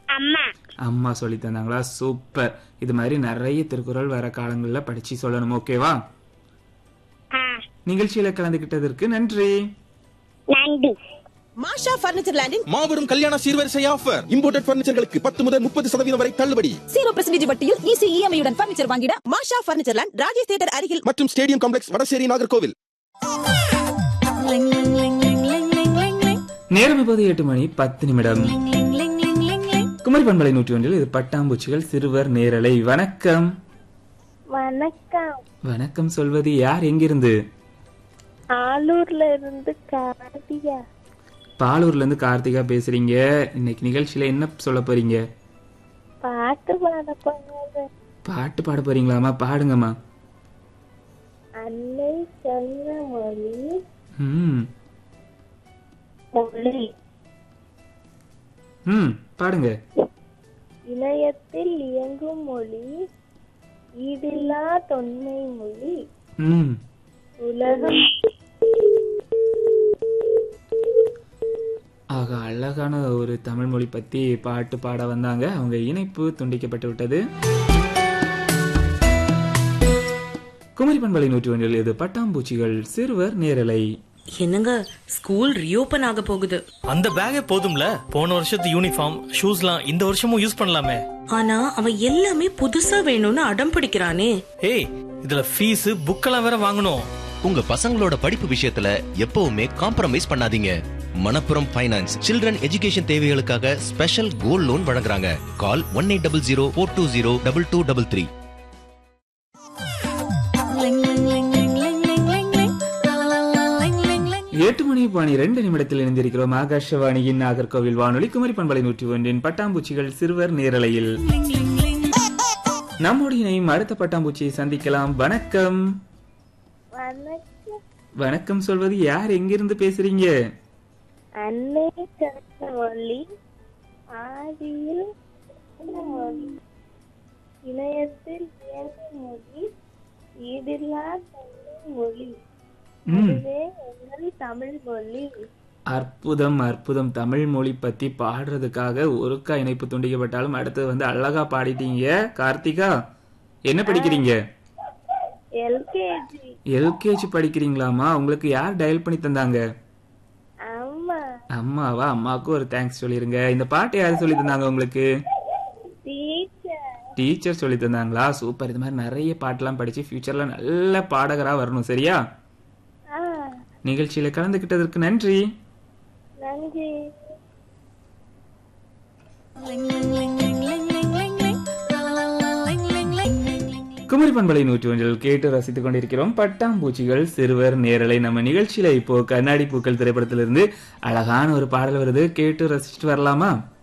அம்மா. அம்மா சொல்லி தந்தாங்களா? சூப்பர். இது மாதிரி நிறைய திருக்குறள் வர காலங்களில் படிச்சு சொல்லணும். ஓகேவா? நிகழ்ச்சியில கலந்துகிட்டதற்கு நன்றி. நன்றி. மாஷா பர்னிச்சர் லேண்டின் மாபெரும் கல்யாண சீர்வரிசை ஆஃபர். இம்போர்ட்டட் பர்னிச்சர்களுக்கு 10 முதல் 30% வரை தள்ளுபடி. 0% வட்டியில் ஈஸி இஎம்ஐயுடன் பர்னிச்சர் வாங்கிட மாஷா பர்னிச்சர் லேண்ட், ராஜேஷ் தியேட்டர் அருகில் மற்றும் ஸ்டேடியம் காம்ப்ளெக்ஸ், வடசேரி, நாகர்கோவில். நேரம் இப்போது 8:10. குமரி பண்பலை 101 இது பட்டாம்பூச்சிகள் சிறுவர் நேரலை. வணக்கம். வணக்கம். வணக்கம் சொல்வது யார்? எங்கிருந்து? ஆலூர்ல இருந்து கார்த்திகா. பாலூர்ல இருந்து கார்த்திகா பேசுறீங்க. இன்னைக்கு நிகழ்ச்சியில என்ன சொல்ல போறீங்க? பாட்டு பாட போனது. பாட்டு பாட போறீங்களாமா? பாடுங்கம்மா. அன்னை சொன்ன மொழி மொழி. பாடுங்க. இணையத்தில் இயங்கும் மொழி, ஈடில்லா தொன்மை மொழி, உலகம். ஆக அழகான ஒரு தமிழ் மொழி பத்தி பாட்டு பாட வந்தாங்க. அவங்க இணைப்பு துண்டிக்கப்பட்டு விட்டது. குமரி பண்பலை 101 இது பட்டாம்பூச்சிகள் சிறுவர் நேரலை. என்னங்க, ஸ்கூல் ரீஓபன் ஆக போகுது. அந்த பேக்கே போதும்ல, போன வருஷத்து யூனிஃபார்ம் ஷூஸ்லாம் இந்த வருஷமும் யூஸ் பண்ணலாமே. ஆனா அவன் எல்லாமே புதுசா வேணும்னு அடம் பிடிக்கிறானே. ஏய், இதுல ஃபீஸ் புக்கெல்லாம் வேற வாங்கணும். உங்க பசங்களோட படிப்பு விஷயத்துல எப்பவுமே காம்ப்ரமைஸ் பண்ணாதீங்க. மணப்புரம் ஃபைனான்ஸ் சில்ட்ரன் எஜுகேஷன் தேவைகளுக்காக ஸ்பெஷல் கோல்ட் லோன் வழங்குறாங்க. கால் 1800-420-2233. 8:12 இணைந்திருக்கிறோம். ஆகாஷவாணியின் நாகர்கோவில் வானொலி குமரி பண்பலை 101 பட்டாம்பூச்சிகள் சிறுவர் நேரலையில் நம்மோடு இணையும் அடுத்த பட்டாம்பூச்சியை சந்திக்கலாம். வணக்கம். வணக்கம் சொல்வது யார்? எங்கிருந்து பேசுறீங்க? அன்னை சொன்ன மொழி, ஆதியில் மொழி, இணையத்தில் இயங்கும் மொழி, ஈடில்லா தொன்மை மொழி, அதுவே எங்கள் தமிழ் மொழி. அற்புதம் அற்புதம். தமிழ் மொழி பத்தி பாடுறதுக்காக ஒருக்கா இணைப்பு துண்டிக்கப்பட்டாலும் அடுத்தது அழகா பாடிட்டீங்க. கார்த்திகா, என்ன படிக்கிறீங்க? எல்கேஜி. எல்கேஜி படிக்கிறீங்களாமா? உங்களுக்கு யார் டயல் பண்ணி தந்தாங்க? அம்மா. அம்மாவா? அம்மாவுக்கு ஒரு தேங்க்ஸ் சொல்லிருங்க. இந்த பாட்டு யாரு சொல்லி தந்தாங்க உங்களுக்கு? டீச்சர் சொல்லி தந்தாங்களா? சூப்பர். இது மாதிரி நிறைய பாட்டுலாம் படிச்சு ஃபியூச்சர்ல நல்ல பாடகரா வரணும். சரியா? நிகழ்ச்சியில கலந்துகிட்டதற்கு நன்றி. நன்றி. குமரி பண்பலை 101 கேட்டு ரசித்துக் கொண்டிருக்கிறோம் பட்டாம்பூச்சிகள் சிறுவர் நேரலை. நம்ம நிகழ்ச்சியில இப்போ கண்ணாடி பூக்கள் திரைப்படத்திலிருந்து அழகான ஒரு பாடல் வருது. கேட்டு ரசிச்சுட்டு வரலாமா?